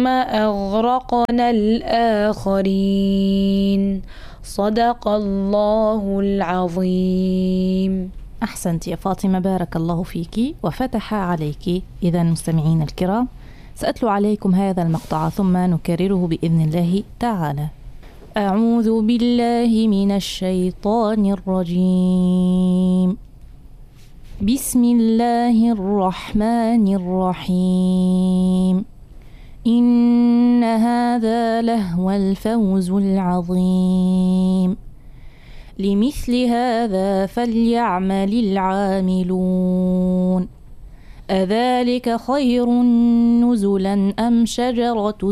ثم أغرقنا الآخرين. صدق الله العظيم. أحسنت يا فاطمة، بارك الله فيك وفتح عليك. إذا مستمعين الكرام، سأتلو عليكم هذا المقطع ثم نكرره بإذن الله تعالى. أعوذ بالله من الشيطان الرجيم. بسم الله الرحمن الرحيم. إن هذا لهو الفوز العظيم. لمثل هذا فليعمل العاملون. أذلك خير نزلا أم شجرة